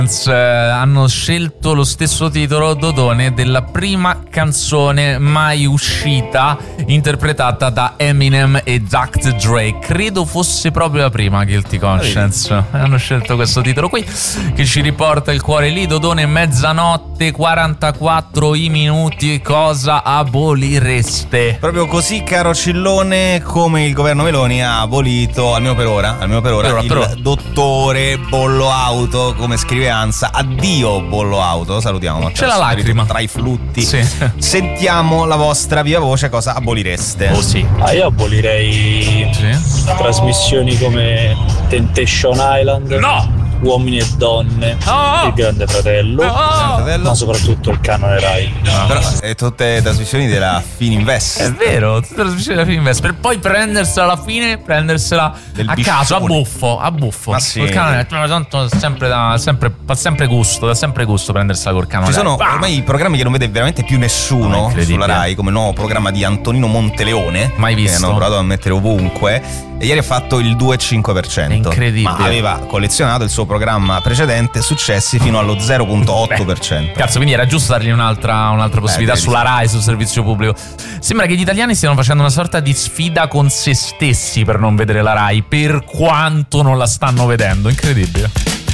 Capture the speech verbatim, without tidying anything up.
hanno scelto lo stesso titolo, Dodone, della prima canzone mai uscita interpretata da Eminem e doctor Dre. Credo fosse proprio la prima, Guilty Conscience. Hanno scelto questo titolo qui che ci riporta il cuore lì. Dodone, mezzanotte quarantaquattro i minuti. Cosa abolireste? Proprio così, caro Cillone, come il governo Meloni ha abolito, almeno per ora, almeno per ora, per ora il per ora. dottore bollo auto, come scrive Ansa. Addio bollo auto, salutiamo. C'è la lacrima tra i flutti. Sì. Sentiamo la vostra viva voce, cosa abolireste? Oh sì. Ah, io abolirei Sì. trasmissioni come Temptation Island, No! Uomini e Donne, No! Il Grande Fratello, No! Fratello? ma soprattutto il canone Rai. No, però è tutte trasmissioni della Fininvest. È vero, tutte le trasmissioni della Fininvest, per poi prendersela alla fine, prendersela Del a biscione. caso, a buffo, a buffo. Ma sì. Col canone, ma tanto sempre da sempre, fa sempre gusto, dà sempre gusto prendersela col canone. Ci sono Bah! ormai i programmi che non vede veramente più No, nessuno incredibile. sulla Rai, come il nuovo programma di Antonino Monteleone. Mai visto. Che hanno provato a mettere ovunque. E ieri ha fatto il due virgola cinque per cento. È incredibile. Ma aveva collezionato il suo programma precedente successi fino allo zero virgola otto per cento. Cazzo, quindi era giusto dargli un'altra, un'altra possibilità Beh, sulla diciamo. Rai, sul servizio pubblico. Sembra che gli italiani stiano facendo una sorta di sfida con se stessi per non vedere la Rai, per quanto non la stanno vedendo. Incredibile.